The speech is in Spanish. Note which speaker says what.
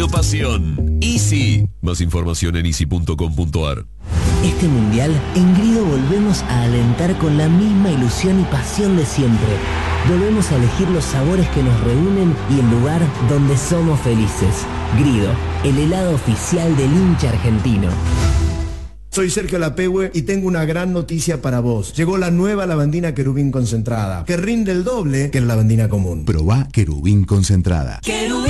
Speaker 1: Pasión. Easy. Más información en easy.com.ar.
Speaker 2: Este mundial, en Grido volvemos a alentar con la misma ilusión y pasión de siempre. Volvemos a elegir los sabores que nos reúnen y el lugar donde somos felices. Grido, el helado oficial del hincha argentino.
Speaker 3: Soy Sergio Lapehue y tengo una gran noticia para vos. Llegó la nueva lavandina Querubín concentrada, que rinde el doble que la lavandina común.
Speaker 4: Probá Querubín concentrada.
Speaker 5: Querubín.